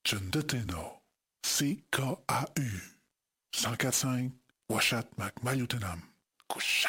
John de Ténor, CKAU, 104.5, Washat Mac Mayutenam, Couchat.